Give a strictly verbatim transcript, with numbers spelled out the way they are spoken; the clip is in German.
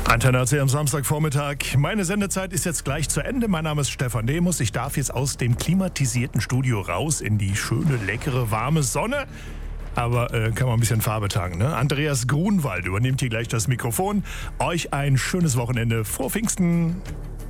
Antenne A C am Samstagvormittag. Meine Sendezeit ist jetzt gleich zu Ende. Mein Name ist Stefan Demus. Ich darf jetzt aus dem klimatisierten Studio raus in die schöne, leckere, warme Sonne. Aber äh, kann man ein bisschen Farbe tanken, ne? Andreas Grunwald übernimmt hier gleich das Mikrofon. Euch ein schönes Wochenende. Frohe Pfingsten.